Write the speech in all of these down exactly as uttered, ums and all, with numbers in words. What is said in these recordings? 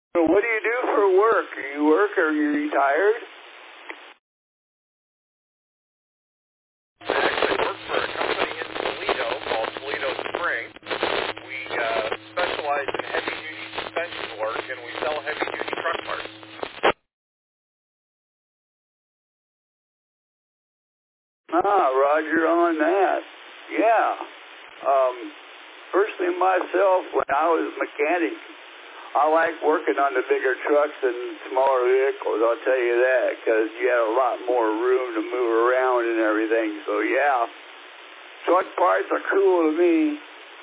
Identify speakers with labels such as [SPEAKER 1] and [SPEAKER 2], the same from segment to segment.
[SPEAKER 1] So what do you do for work? Do you work or are you retired?
[SPEAKER 2] I actually work for a company in Toledo called Toledo Spring. We uh, specialize in heavy-duty suspension work, and we sell heavy-duty truck parts.
[SPEAKER 1] Ah, Roger on that. Yeah. Um, personally myself, when I was a mechanic, I like working on the bigger trucks and smaller vehicles, I'll tell you that, because you have a lot more room to move around and everything. So, yeah, truck parts are cool to me.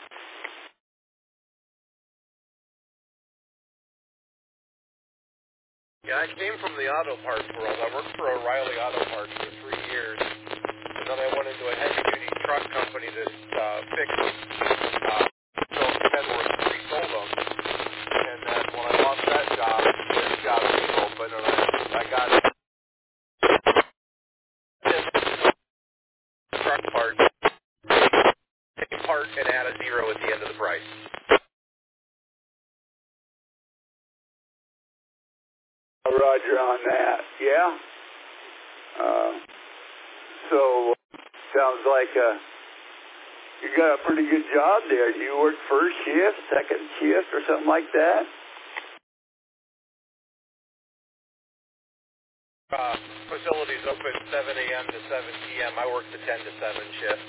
[SPEAKER 2] Yeah, I came from the auto parts world. I worked for O'Reilly Auto Parts for three years, and then I went into a heavy-duty truck company that uh, fixed uh, Phil Edwards resold them. And then when I lost that job, this job came open, and I, I got this truck part, take a part, and add a zero at the end of the price.
[SPEAKER 1] Roger on that. Yeah. Uh, so, sounds like uh, you got a pretty good job there. Do you work first shift, second shift, or something like that?
[SPEAKER 2] Uh, facilities open seven a.m. to seven p.m. I work the ten to seven shift.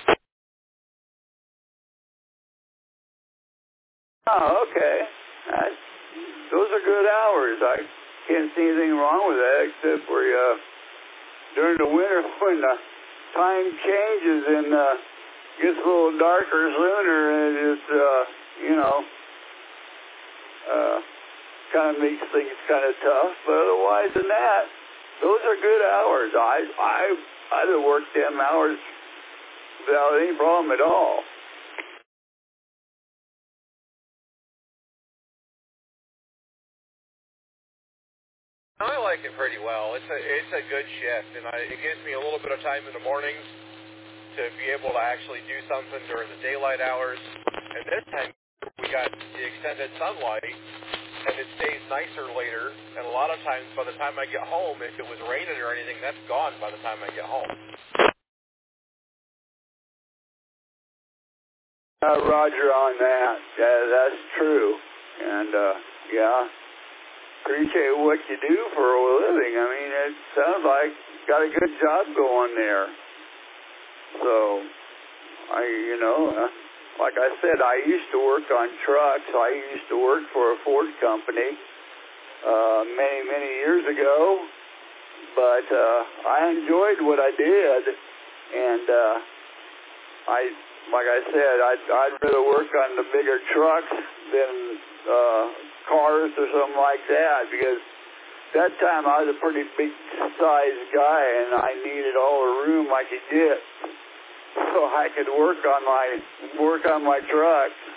[SPEAKER 1] Oh, okay. That's, those are good hours. I can't see anything wrong with that, except for uh, during the winter when the time changes and uh, gets a little darker sooner, and it's, uh, you know, uh, kind of makes things kind of tough. But otherwise than that, those are good hours. I, I, I'd have worked them hours without any problem at all.
[SPEAKER 2] I like it pretty well. It's a it's a good shift, and I, it gives me a little bit of time in the mornings to be able to actually do something during the daylight hours. And this time we got the extended sunlight, and it stays nicer later. And a lot of times, by the time I get home, if it was raining or anything, that's gone by the time I get home.
[SPEAKER 1] Uh, Roger on that. Yeah, that's true. And, uh, yeah, appreciate what you do for a living. I mean, it sounds like you got a good job going there. So, I, you know, uh, like I said, I used to work on trucks. I used to work for a Ford company uh, many, many years ago. But uh, I enjoyed what I did. And uh, I... Like I said, I'd, I'd rather work on the bigger trucks than uh, cars or something like that, because that time I was a pretty big-sized guy, and I needed all the room I could get so I could work on my work on my trucks.